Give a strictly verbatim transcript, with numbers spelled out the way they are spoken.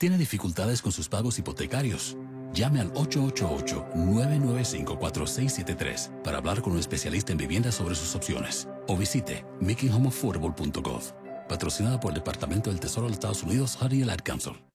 ¿Tiene dificultades con sus pagos hipotecarios? Llame al ocho ocho ocho, nueve nueve cinco, cuatro seis siete tres para hablar con un especialista en vivienda sobre sus opciones. O visite making home affordable punto gov. Patrocinada por el Departamento del Tesoro de los Estados Unidos, Honey y el Ad Council.